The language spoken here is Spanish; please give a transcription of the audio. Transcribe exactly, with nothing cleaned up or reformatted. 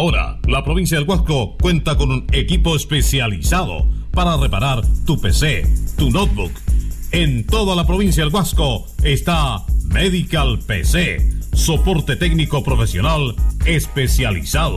Ahora, la provincia del Huasco cuenta con un equipo especializado para reparar tu P C, tu notebook. En toda la provincia del Huasco está Medical P C, soporte técnico profesional especializado.